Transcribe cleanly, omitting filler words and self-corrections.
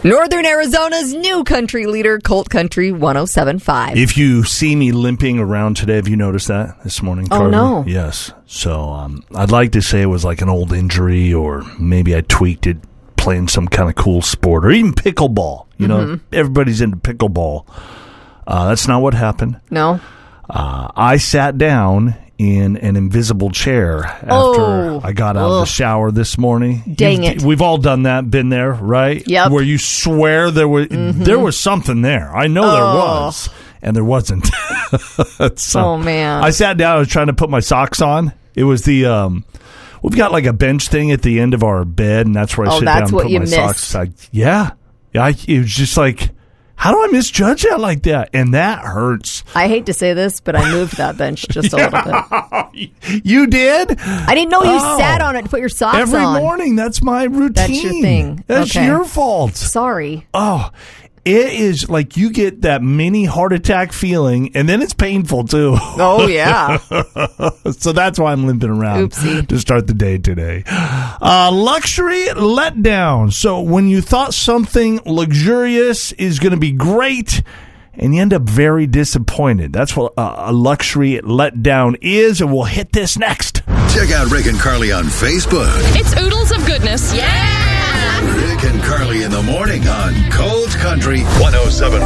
Northern Arizona's new country leader, Colt Country 107.5. If you see me limping around today, have you noticed that this morning, Carter? Oh, no. Yes. So I'd like to say it was like an old injury, or maybe I tweaked it playing some kind of cool sport, or even pickleball. You know, everybody's into pickleball. That's not what happened. No. I sat down in an invisible chair after I got out of the shower this morning. Dang it. We've all done that, been there, right? Yep. Where you swear there was something there. I know there was, and there wasn't. So, man. I sat down, I was trying to put my socks on. It was the, we've got like a bench thing at the end of our bed, and that's where I sit down and put my socks. It was just like, how do I misjudge that like that? And that hurts. I hate to say this, but I moved that bench just a little bit. You did? I didn't know you sat on it to put your socks on. Every morning. That's my routine. That's your thing. That's okay. your fault. Sorry. Oh, it is like you get that mini heart attack feeling, and then it's painful, too. Oh, yeah. So that's why I'm limping around to start the day today. Luxury letdown. So when you thought something luxurious is going to be great, and you end up very disappointed. That's what a luxury letdown is, and we'll hit this next. Check out Rick and Carly on Facebook. It's Oodles of Goodness. Yeah! Rick and Carly in the morning on Cold Country 107.